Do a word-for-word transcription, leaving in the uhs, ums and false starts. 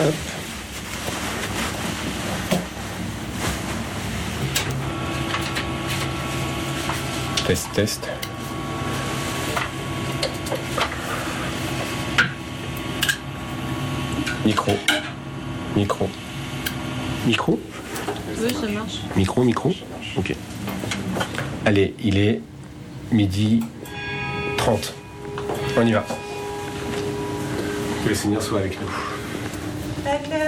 Hop. Test, test. Micro. Micro. Micro ? Oui, ça marche. Micro, micro ? Ok. Allez, il est midi trente. On y va. Que le Seigneur soit avec nous. Pas clair.